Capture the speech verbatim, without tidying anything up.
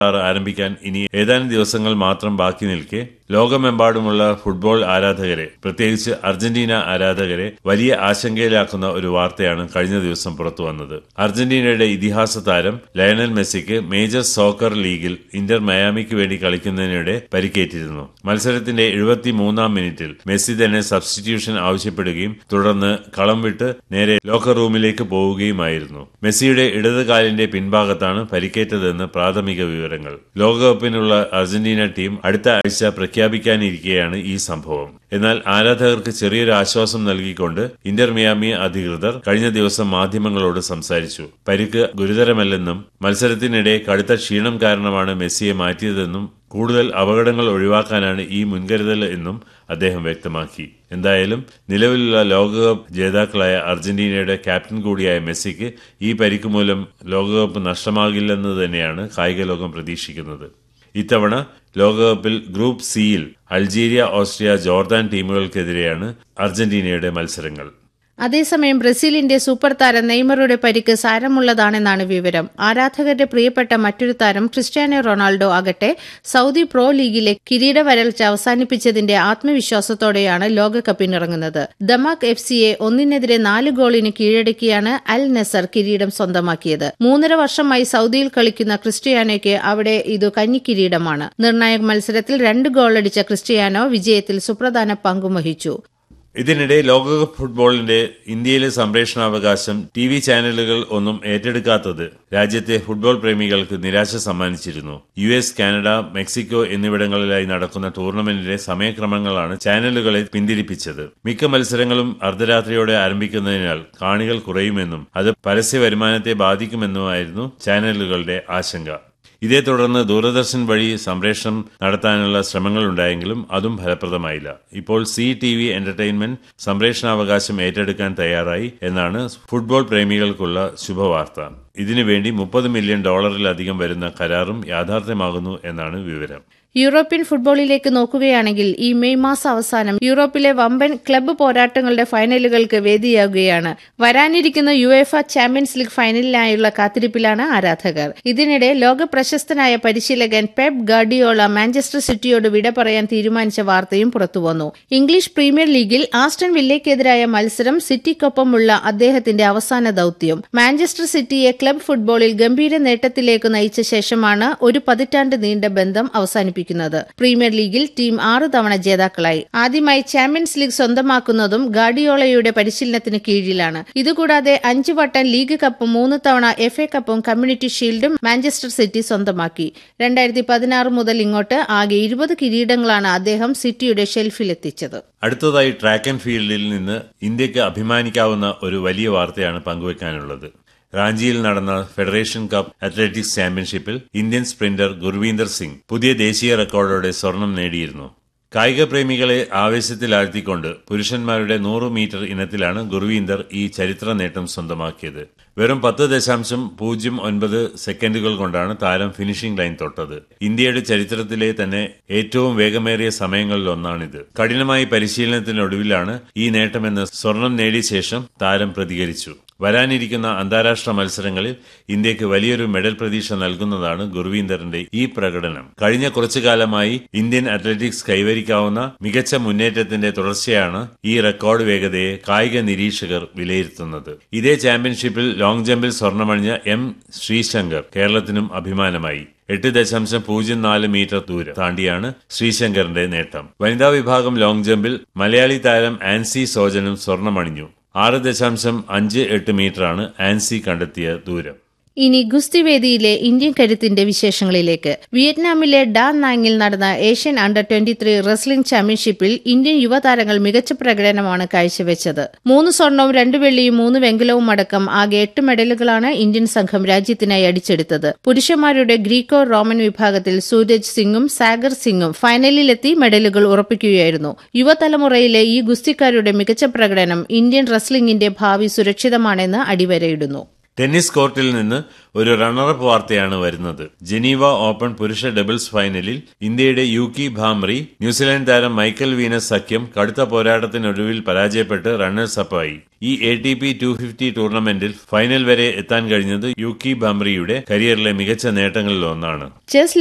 ആരംഭിക്കാൻ ഇനി ഏതാനും ദിവസങ്ങൾ മാത്രം ബാക്കി നിൽക്കെ ലോകമെമ്പാടുമുള്ള ഫുട്ബോൾ ആരാധകരെ, പ്രത്യേകിച്ച് അർജന്റീന ആരാധകരെ വലിയ ആശങ്കയിലാക്കുന്ന ഒരു വാർത്തയാണ് കഴിഞ്ഞ ദിവസം പുറത്തുവന്നത്. അർജന്റീനയുടെ ഇതിഹാസ താരം ലയണൽ മെസ്സിക്ക് മേജർ സോക്കർ ലീഗിൽ ഇന്റർ മയാമിക്ക് വേണ്ടി കളിക്കുന്നതിനിടെ പരിക്കേറ്റിരുന്നു. മത്സരത്തിന്റെ എഴുപത്തിമൂന്നാം മിനിറ്റിൽ മെസ്സി തന്നെ സബ്സ്റ്റിറ്റ്യൂഷൻ ആവശ്യപ്പെടുകയും തുടർന്ന് കളം വിട്ട് നേരെ ലോക്കർ റൂമിലേക്ക് പോവുകയുമായിരുന്നു. മെസ്സിയുടെ ഇടത് കാലിന്റെ പിൻഭാഗത്താണ് പരിക്കേറ്റതെന്ന് പ്രാഥമിക വിവരങ്ങൾ. ലോകകപ്പിനുള്ള അർജന്റീന ടീം അടുത്ത ആഴ്ച പ്രഖ്യാപിക്കാനിരിക്കെയാണ് ഈ സംഭവം. എന്നാൽ ആരാധകർക്ക് ചെറിയൊരു ആശ്വാസം നൽകിക്കൊണ്ട് ഇന്റർ മിയാമി അധികൃതർ കഴിഞ്ഞ ദിവസം മാധ്യമങ്ങളോട് സംസാരിച്ചു. പരിക്ക് ഗുരുതരമല്ലെന്നും മത്സരത്തിനിടെ കടുത്ത ക്ഷീണം കാരണമാണ് മെസ്സിയെ മാറ്റിയതെന്നും കൂടുതൽ അപകടങ്ങൾ ഒഴിവാക്കാനാണ് ഈ മുൻകരുതൽ എന്നും അദ്ദേഹം വ്യക്തമാക്കി. എന്തായാലും നിലവിലുള്ള ലോകകപ്പ് ജേതാക്കളായ അർജന്റീനയുടെ ക്യാപ്റ്റൻ കൂടിയായ മെസ്സിക്ക് ഈ പരിക്ക് മൂലം ലോകകപ്പ് നഷ്ടമാകില്ലെന്ന് തന്നെയാണ് കായിക ലോകം പ്രതീക്ഷിക്കുന്നത്. ഇത്തവണ ലോകകപ്പിൽ ഗ്രൂപ്പ് സിയിൽ അൾജീരിയ, ഓസ്ട്രിയ, ജോർദാൻ ടീമുകൾക്കെതിരെയാണ് അർജന്റീനയുടെ മത്സരങ്ങൾ. അതേസമയം ബ്രസീലിന്റെ സൂപ്പർ താരം നെയ്മറുടെ പരിക്ക് സാരമുള്ളതാണെന്നാണ് വിവരം. ആരാധകരുടെ പ്രിയപ്പെട്ട മറ്റൊരു താരം ക്രിസ്ത്യാനോ റൊണാൾഡോ ആകട്ടെ സൌദി പ്രോ ലീഗിലെ കിരീട വരൾച്ച അവസാനിപ്പിച്ചതിന്റെ ആത്മവിശ്വാസത്തോടെയാണ് ലോകകപ്പിനിറങ്ങുന്നത്. ദമാക് എഫ് സിയെ ഒന്നിനെതിരെ നാല് ഗോളിന് കീഴടക്കിയാണ് അൽ നസർ കിരീടം സ്വന്തമാക്കിയത്. മൂന്നര വർഷമായി സൌദിയിൽ കളിക്കുന്ന ക്രിസ്ത്യാനോയ്ക്ക് അവിടെ ഇത് കന്നിക്കിരീടമാണ്. നിർണായക മത്സരത്തിൽ രണ്ട് ഗോളടിച്ച ക്രിസ്ത്യാനോ വിജയത്തിൽ സുപ്രധാന പങ്കും വഹിച്ചു. ഇതിനിടെ ലോകകപ്പ് ഫുട്ബോളിന്റെ ഇന്ത്യയിലെ സംപ്രേഷണാവകാശം ടി വി ചാനലുകൾ ഒന്നും ഏറ്റെടുക്കാത്തത് രാജ്യത്തെ ഫുട്ബോൾ പ്രേമികൾക്ക് നിരാശ സമ്മാനിച്ചിരുന്നു. യു എസ്, കാനഡ, മെക്സിക്കോ എന്നിവിടങ്ങളിലായി നടക്കുന്ന ടൂർണമെന്റിലെ സമയക്രമങ്ങളാണ് ചാനലുകളെ പിന്തിരിപ്പിച്ചത്. മിക്ക മത്സരങ്ങളും അർദ്ധരാത്രിയോടെ ആരംഭിക്കുന്നതിനാൽ കാണികൾ കുറയുമെന്നും അത് പരസ്യ വരുമാനത്തെ ബാധിക്കുമെന്നുമായിരുന്നു ചാനലുകളുടെ ആശങ്ക. ഇതേ തുടർന്ന് ദൂരദർശൻ വഴി സംപ്രേഷണം നടത്താനുള്ള ശ്രമങ്ങളുണ്ടായെങ്കിലും അതും ഫലപ്രദമായില്ല. ഇപ്പോൾ സി ടി വി എന്റർടൈൻമെന്റ് സംപ്രേഷണാവകാശം ഏറ്റെടുക്കാൻ തയ്യാറായി എന്നാണ് ഫുട്ബോൾ പ്രേമികൾക്കുള്ള ശുഭവാർത്ത. ഇതിനുവേണ്ടി മുപ്പത് മില്യൺ ഡോളറിലധികം വരുന്ന കരാറും യാഥാർത്ഥ്യമാകുന്നു എന്നാണ് വിവരം. യൂറോപ്യൻ ഫുട്ബോളിലേക്ക് നോക്കുകയാണെങ്കിൽ ഈ മെയ് മാസം അവസാനം യൂറോപ്പിലെ വമ്പൻ ക്ലബ്ബ് പോരാട്ടങ്ങളുടെ ഫൈനലുകൾക്ക് വേദിയാകുകയാണ്. വരാനിരിക്കുന്ന യുവേഫ ചാമ്പ്യൻസ് ലീഗ് ഫൈനലിനായുള്ള കാത്തിരിപ്പിലാണ് ആരാധകർ. ഇതിനിടെ ലോക പ്രശസ്തനായ പരിശീലകൻ പെപ് ഗാർഡിയോള മാഞ്ചസ്റ്റർ സിറ്റിയോട് വിട പറയാൻ തീരുമാനിച്ച വാർത്തയും പുറത്തുവന്നു. ഇംഗ്ലീഷ് പ്രീമിയർ ലീഗിൽ ആസ്റ്റൺ വില്ലയ്ക്കെതിരായ മത്സരം സിറ്റിക്കൊപ്പമുള്ള അദ്ദേഹത്തിന്റെ അവസാന ദൌത്യം. മാഞ്ചസ്റ്റർ സിറ്റിയെ ക്ലബ്ബ് ഫുട്ബോളിൽ ഗംഭീര നേട്ടത്തിലേക്ക് നയിച്ച ശേഷമാണ് ഒരു പതിറ്റാണ്ട് നീണ്ട ബന്ധം അവസാനിപ്പിക്കുന്നത്. പ്രീമിയർ ലീഗിൽ ടീം ആറ് തവണ ജേതാക്കളായി. ആദ്യമായി ചാമ്പ്യൻസ് ലീഗ് സ്വന്തമാക്കുന്നതും ഗാർഡിയോളയുടെ പരിശീലനത്തിന് കീഴിലാണ്. ഇതുകൂടാതെ അഞ്ചു വട്ടം ലീഗ് കപ്പും മൂന്ന് തവണ എഫ് എ കപ്പും കമ്മ്യൂണിറ്റി ഷീൽഡും മാഞ്ചസ്റ്റർ സിറ്റി സ്വന്തമാക്കി. രണ്ടായിരത്തി പതിനാറ് മുതൽ ഇങ്ങോട്ട് ആകെ ഇരുപത് കിരീടങ്ങളാണ് അദ്ദേഹം സിറ്റിയുടെ ഷെൽഫിലെത്തിച്ചത്. അടുത്തതായി ട്രാക്ക് ആൻഡ് ഫീൽഡിൽ നിന്ന് ഇന്ത്യക്ക് അഭിമാനിക്കാവുന്ന ഒരു വലിയ വാർത്തയാണ് പങ്കുവയ്ക്കാനുള്ളത്. റാഞ്ചിയിൽ നടന്ന ഫെഡറേഷൻ കപ്പ് അത്ലറ്റിക്സ് ചാമ്പ്യൻഷിപ്പിൽ ഇന്ത്യൻ സ്പ്രിന്റർ ഗുർവീന്ദർ സിംഗ് പുതിയ ദേശീയ റെക്കോർഡോടെ സ്വർണം നേടിയിരുന്നു. കായിക പ്രേമികളെ ആവേശത്തിലാഴ്ത്തിക്കൊണ്ട് പുരുഷന്മാരുടെ നൂറ് മീറ്റർ ഇനത്തിലാണ് ഗുർവീന്ദർ ഈ ചരിത്ര നേട്ടം സ്വന്തമാക്കിയത്. വെറും പത്ത് ദശാംശം പൂജ്യം ഒൻപത് സെക്കൻഡുകൾ കൊണ്ടാണ് താരം ഫിനിഷിംഗ് ലൈൻ തൊട്ടത്. ഇന്ത്യയുടെ ചരിത്രത്തിലെ തന്നെ ഏറ്റവും വേഗമേറിയ സമയങ്ങളിലൊന്നാണിത്. കഠിനമായി പരിശീലനത്തിനൊടുവിലാണ് ഈ നേട്ടമെന്ന് സ്വർണം നേടിയ ശേഷം താരം പ്രതികരിച്ചു. വരാനിരിക്കുന്ന അന്താരാഷ്ട്ര മത്സരങ്ങളിൽ ഇന്ത്യക്ക് വലിയൊരു മെഡൽ പ്രതീക്ഷ നൽകുന്നതാണ് ഗുർവീന്ദറിന്റെ ഈ പ്രകടനം. കഴിഞ്ഞ കുറച്ചു കാലമായി ഇന്ത്യൻ അത്ലറ്റിക്സ് കൈവരിക്കാവുന്ന മികച്ച മുന്നേറ്റത്തിന്റെ തുടർച്ചയാണ് ഈ റെക്കോർഡ് വേഗതയെ കായിക നിരീക്ഷകർ വിലയിരുത്തുന്നത്. ഇതേ ചാമ്പ്യൻഷിപ്പിൽ ലോങ് ജമ്പിൽ സ്വർണമണിഞ്ഞ എം ശ്രീശങ്കർ കേരളത്തിനും അഭിമാനമായി. എട്ട് ദശാംശം പൂജ്യം നാല് മീറ്റർ ദൂരം താണ്ടിയാണ് ശ്രീശങ്കറിന്റെ നേട്ടം. വനിതാ വിഭാഗം ലോങ് ജമ്പിൽ മലയാളി താരം ആൻസി സോജനും സ്വർണമണിഞ്ഞു. ആറ് ദശാംശം അഞ്ച് എട്ട് മീറ്ററാണ് ആൻസി കണ്ടെത്തിയ ദൂരം. ഇനി ഗുസ്തിവേദിയിലെ ഇന്ത്യൻ കരുത്തിന്റെ വിശേഷങ്ങളിലേക്ക്. വിയറ്റ്നാമിലെ ഡാ നാങ്ങിൽ നടന്ന Asian under twenty three wrestling ചാമ്പ്യൻഷിപ്പിൽ ഇന്ത്യൻ യുവതാരങ്ങൾ മികച്ച പ്രകടനമാണ് കാഴ്ചവെച്ചത്. മൂന്ന് സ്വർണവും രണ്ട് വെള്ളിയും മൂന്ന് വെങ്കലവും അടക്കം ആകെ എട്ട് മെഡലുകളാണ് ഇന്ത്യൻ സംഘം രാജ്യത്തിനായി അടിച്ചെടുത്തത്. പുരുഷന്മാരുടെ ഗ്രീക്കോ റോമൻ വിഭാഗത്തിൽ സൂരജ് സിംഗും സാഗർ സിംഗും ഫൈനലിലെത്തി മെഡലുകൾ ഉറപ്പിക്കുകയായിരുന്നു. യുവതലമുറയിലെ ഈ ഗുസ്തിക്കാരുടെ മികച്ച പ്രകടനം ഇന്ത്യൻ റെസ്ലിംഗിന്റെ ഭാവി സുരക്ഷിതമാണെന്ന് അടിവരയിടുന്നു. ടെന്നീസ് കോർട്ടിൽ നിന്ന് ഒരു റണ്ണറപ്പ് വാർത്തയാണ് വരുന്നത്. ജനീവ ഓപ്പൺ പുരുഷ ഡബിൾസ് ഫൈനലിൽ ഇന്ത്യയുടെ യൂക്കി ഭാംറി ന്യൂസിലാൻഡ് താരം മൈക്കൽ വീനസ് സഖ്യം കടുത്ത പോരാട്ടത്തിനൊടുവിൽ പരാജയപ്പെട്ട് റണ്ണേഴ്സ് അപ്പായി. ഈ A T P two fifty ടൂർണമെന്റിൽ ഫൈനൽ വരെ എത്താൻ കഴിഞ്ഞത് യൂക്കി ഭാംറിയുടെ കരിയറിലെ മികച്ച നേട്ടങ്ങളിൽ ഒന്നാണ്. ചെസ്